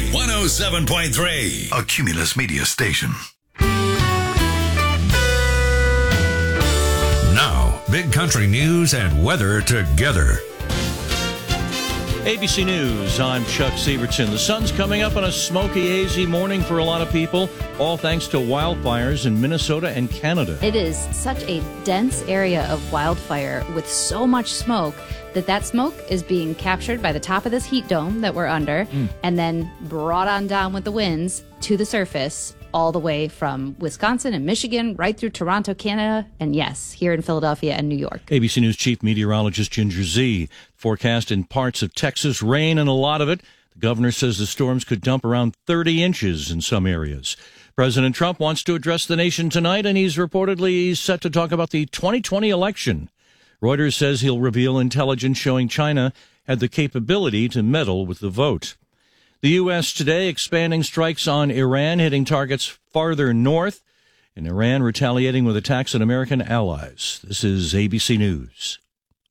107.3, a Cumulus Media station. Now, Big Country news and weather together. ABC News, I'm Chuck Sievertson. The sun's coming up on a smoky, hazy morning for a lot of people, all thanks to wildfires in Minnesota and Canada. It is such a dense area of wildfire with so much smoke that smoke is being captured by the top of this heat dome that we're under and then brought on down with the winds to the surface all the way from Wisconsin and Michigan right through Toronto, Canada, and yes, here in Philadelphia and New York. ABC News Chief Meteorologist Ginger Zee. Forecast in parts of Texas, rain and a lot of it. The governor says the storms could dump around 30 inches in some areas. President Trump wants to address the nation tonight, and he's reportedly set to talk about the 2020 election. Reuters says he'll reveal intelligence showing China had the capability to meddle with the vote. The U.S. today expanding strikes on Iran, hitting targets farther north, and Iran retaliating with attacks on American allies. This is ABC News.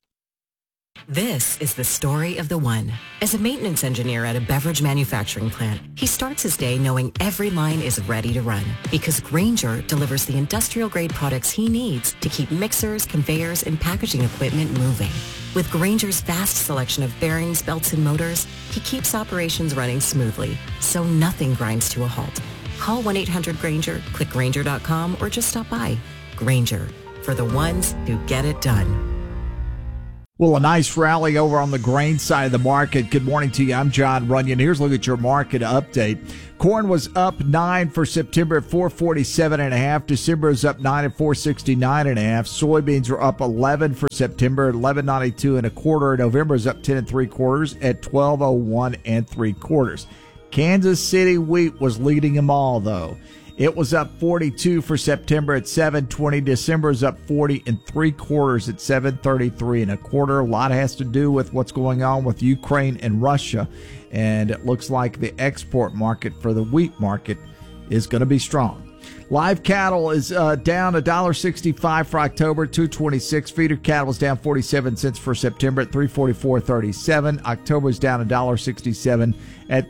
This is the story of the one. As a maintenance engineer at a beverage manufacturing plant, he starts his day knowing every line is ready to run because Grainger delivers the industrial-grade products he needs to keep mixers, conveyors, and packaging equipment moving. With Grainger's vast selection of bearings, belts, and motors, he keeps operations running smoothly, so nothing grinds to a halt. Call 1-800-GRAINGER, click Grainger.com, or just stop by. Grainger, for the ones who get it done. Well, a nice rally over on the grain side of the market. Good morning to you. I'm John Runyon. Here's a look at your market update. Corn was up 9 for September at 447.5. December is up 9 at 469.5. Soybeans are up 11 for September at 11.92 1/4. November is up 10 3/4 at 12.01 3/4. Kansas City wheat was leading them all, though. It was up 42 for September at 7.20. December is up 40 3/4 at 7.33 1/4. A lot has to do with what's going on with Ukraine and Russia, and it looks like the export market for the wheat market is going to be strong. Live cattle is down $1.65 for October, $2.26. Feeder cattle is down 47 cents for September at $344.37. October is down $1.67 at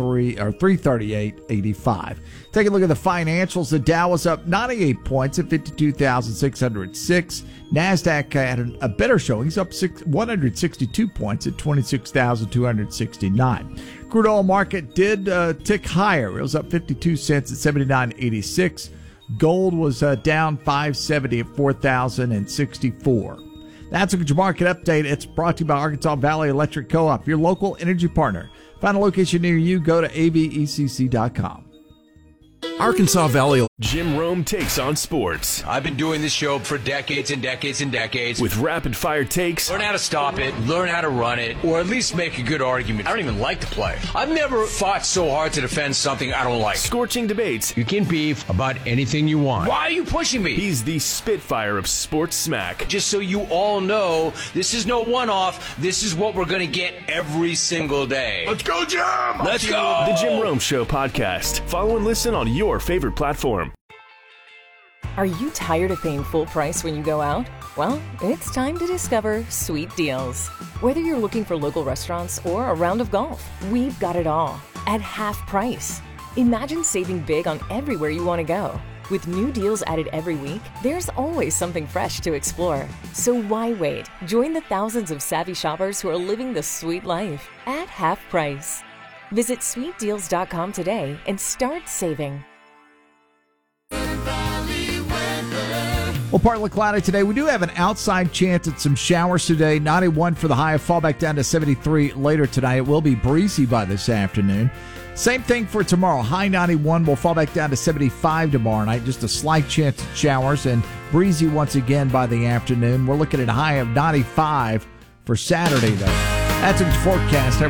$338.85. Take a look at the financials. The Dow was up 98 points at 52,606. NASDAQ had a better showing. He's up 162 points at 26,269. Crude oil market did tick higher. It was up 52 cents at 79.86. Gold was down 570 at 4,064. That's a good market update. It's brought to you by Arkansas Valley Electric Co-op, your local energy partner. Find a location near you. Go to avecc.com. Arkansas Valley. Jim Rome takes on sports. I've been doing this show for decades and decades and decades. With rapid-fire takes. Learn how to stop it, learn how to run it, or at least make a good argument. I don't even like to play. I've never fought so hard to defend something I don't like. Scorching debates. You can beef about anything you want. Why are you pushing me? He's the Spitfire of sports smack. Just so you all know, this is no one-off. This is what we're going to get every single day. Let's go, Jim! Let's go! The Jim Rome Show podcast. Follow and listen on your favorite platform. Are you tired of paying full price when you go out? Well, it's time to discover Sweet Deals. Whether you're looking for local restaurants or a round of golf, we've got it all at half price. Imagine saving big on everywhere you want to go. With new deals added every week, there's always something fresh to explore. So why wait? Join the thousands of savvy shoppers who are living the sweet life at half price. Visit sweetdeals.com today and start saving. Well, partly cloudy today. We do have an outside chance at some showers today. 91 for the high. Fall back down to 73 later tonight. It will be breezy by this afternoon. Same thing for tomorrow. High 91 will fall back down to 75 tomorrow night. Just a slight chance at showers and breezy once again by the afternoon. We're looking at a high of 95 for Saturday, though. That's a forecast.